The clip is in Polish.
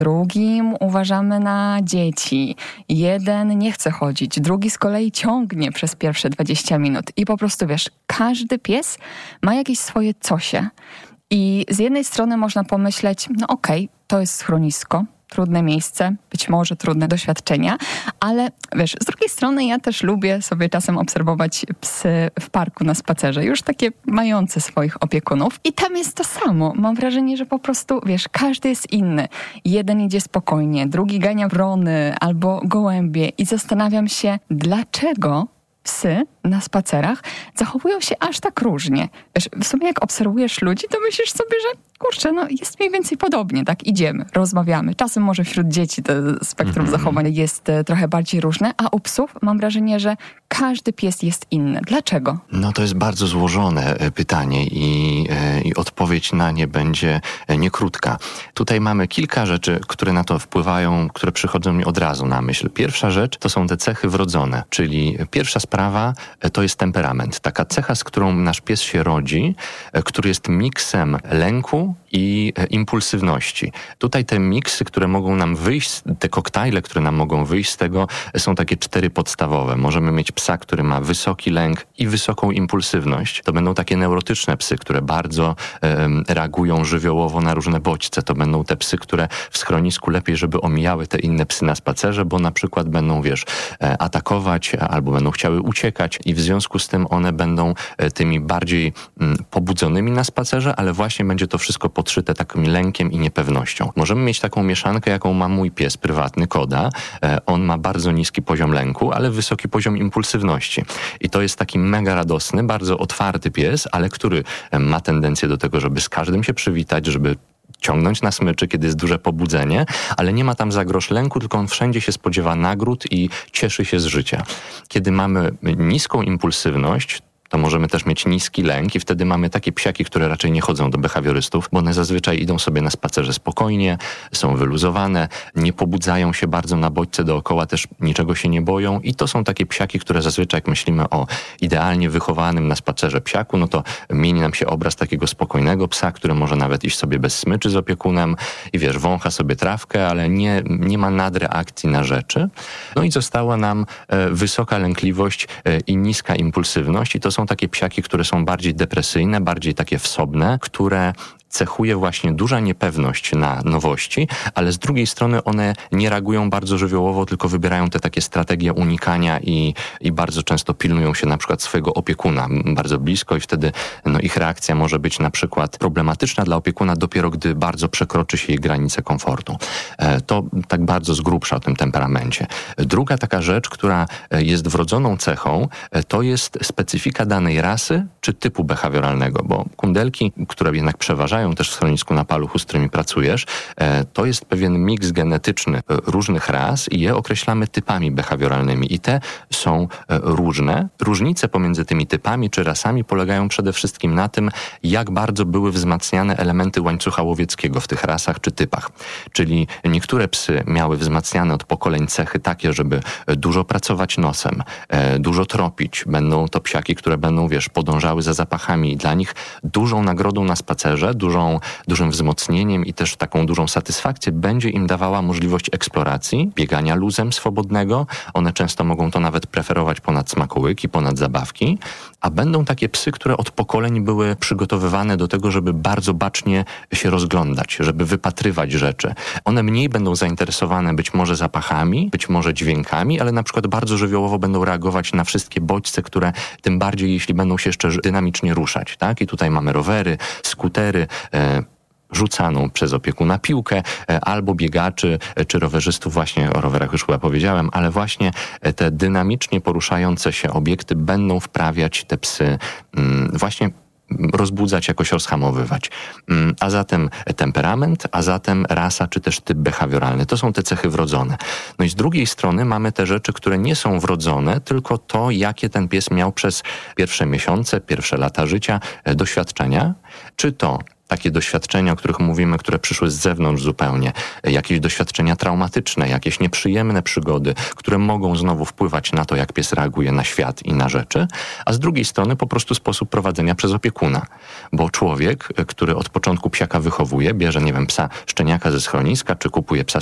drugim uważamy na dzieci. Jeden nie chce chodzić, drugi z kolei ciągnie przez pierwsze 20 minut. I po prostu wiesz, każdy pies ma jakieś swoje cosie. I z jednej strony można pomyśleć, no okej, to jest schronisko, trudne miejsce, być może trudne doświadczenia, ale wiesz, z drugiej strony ja też lubię sobie czasem obserwować psy w parku na spacerze, już takie mające swoich opiekunów i tam jest to samo. Mam wrażenie, że po prostu, wiesz, każdy jest inny. Jeden idzie spokojnie, drugi gania wrony albo gołębie i zastanawiam się, dlaczego psy na spacerach zachowują się aż tak różnie. Wiesz, w sumie jak obserwujesz ludzi, to myślisz sobie, że kurczę, no jest mniej więcej podobnie, tak? Idziemy, rozmawiamy. Czasem może wśród dzieci to spektrum zachowań jest trochę bardziej różne, a u psów mam wrażenie, że każdy pies jest inny. Dlaczego? No to jest bardzo złożone pytanie i odpowiedź na nie będzie niekrótka. Tutaj mamy kilka rzeczy, które na to wpływają, które przychodzą mi od razu na myśl. Pierwsza rzecz to są te cechy wrodzone, czyli pierwsza sprawa to jest temperament. Taka cecha, z którą nasz pies się rodzi, który jest miksem lęku i impulsywności. Tutaj te miksy, które mogą nam wyjść, te koktajle, które nam mogą wyjść z tego, są takie 4 podstawowe. Możemy mieć psa, który ma wysoki lęk i wysoką impulsywność. To będą takie neurotyczne psy, które bardzo reagują żywiołowo na różne bodźce. To będą te psy, które w schronisku lepiej, żeby omijały te inne psy na spacerze, bo na przykład będą, wiesz, atakować albo będą chciały uciekać i w związku z tym one będą tymi bardziej pobudzonymi na spacerze, ale właśnie będzie to wszystko podszyte takim lękiem i niepewnością. Możemy mieć taką mieszankę, jaką ma mój pies prywatny, Koda. On ma bardzo niski poziom lęku, ale wysoki poziom impulsywności. I to jest taki mega radosny, bardzo otwarty pies, ale który ma tendencję do tego, żeby z każdym się przywitać, żeby ciągnąć na smyczy, kiedy jest duże pobudzenie, ale nie ma tam za grosz lęku, tylko on wszędzie się spodziewa nagród i cieszy się z życia. Kiedy mamy niską impulsywność, to możemy też mieć niski lęk i wtedy mamy takie psiaki, które raczej nie chodzą do behawiorystów, bo one zazwyczaj idą sobie na spacerze spokojnie, są wyluzowane, nie pobudzają się bardzo na bodźce dookoła, też niczego się nie boją i to są takie psiaki, które zazwyczaj jak myślimy o idealnie wychowanym na spacerze psiaku, no to mieni nam się obraz takiego spokojnego psa, który może nawet iść sobie bez smyczy z opiekunem i wiesz, wącha sobie trawkę, ale nie ma nadreakcji na rzeczy. No i została nam wysoka lękliwość i niska impulsywność i to są takie psiaki, które są bardziej depresyjne, bardziej takie wsobne, które cechuje właśnie duża niepewność na nowości, ale z drugiej strony one nie reagują bardzo żywiołowo, tylko wybierają te takie strategie unikania i bardzo często pilnują się na przykład swojego opiekuna bardzo blisko i wtedy no, ich reakcja może być na przykład problematyczna dla opiekuna dopiero gdy bardzo przekroczy się jej granice komfortu. To tak bardzo z grubsza o tym temperamencie. Druga taka rzecz, która jest wrodzoną cechą, to jest specyfika danej rasy czy typu behawioralnego, bo kundelki, które jednak przeważają też w schronisku na paluchu, z którymi pracujesz, to jest pewien miks genetyczny różnych ras i je określamy typami behawioralnymi i te są różne. Różnice pomiędzy tymi typami czy rasami polegają przede wszystkim na tym, jak bardzo były wzmacniane elementy łańcucha łowieckiego w tych rasach czy typach. Czyli niektóre psy miały wzmacniane od pokoleń cechy takie, żeby dużo pracować nosem, dużo tropić. Będą to psiaki, które będą, wiesz, podążały za zapachami i dla nich dużą nagrodą na spacerze, dużym wzmocnieniem i też taką dużą satysfakcję będzie im dawała możliwość eksploracji, biegania luzem swobodnego. One często mogą to nawet preferować ponad smakołyki, ponad zabawki, a będą takie psy, które od pokoleń były przygotowywane do tego, żeby bardzo bacznie się rozglądać, żeby wypatrywać rzeczy. One mniej będą zainteresowane być może zapachami, być może dźwiękami, ale na przykład bardzo żywiołowo będą reagować na wszystkie bodźce, które tym bardziej, jeśli będą się jeszcze dynamicznie ruszać, tak? I tutaj mamy rowery, skutery, rzucaną przez opiekuna piłkę, albo biegaczy, czy rowerzystów, właśnie o rowerach już chyba powiedziałem, ale właśnie te dynamicznie poruszające się obiekty będą wprawiać te psy właśnie rozbudzać, jakoś rozhamowywać. A zatem temperament, a zatem rasa, czy też typ behawioralny. To są te cechy wrodzone. No i z drugiej strony mamy te rzeczy, które nie są wrodzone, tylko to, jakie ten pies miał przez pierwsze miesiące, pierwsze lata życia, doświadczenia. Czy to takie doświadczenia, o których mówimy, które przyszły z zewnątrz zupełnie, jakieś doświadczenia traumatyczne, jakieś nieprzyjemne przygody, które mogą znowu wpływać na to, jak pies reaguje na świat i na rzeczy, a z drugiej strony po prostu sposób prowadzenia przez opiekuna. Bo człowiek, który od początku psiaka wychowuje, bierze, nie wiem, psa szczeniaka ze schroniska, czy kupuje psa